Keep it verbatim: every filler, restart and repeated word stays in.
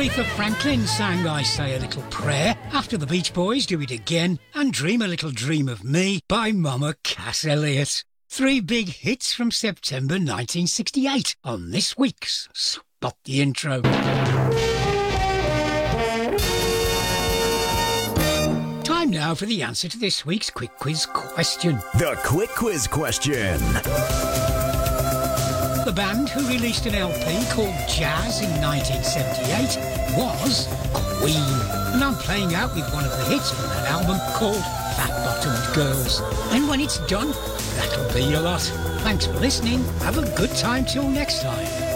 Aretha Franklin sang I Say a Little Prayer after the Beach Boys do it again, and Dream a Little Dream of Me by Mama Cass Elliot. Three big hits from September nineteen sixty-eight on this week's Spot the Intro. Time now for the answer to this week's quick quiz question. The quick quiz question. The band who released an L P called Jazz in nineteen seventy-eight was Queen. And I'm playing out with one of the hits from that album called Fat Bottomed Girls. And when it's done, that'll be a lot. Thanks for listening. Have a good time till next time.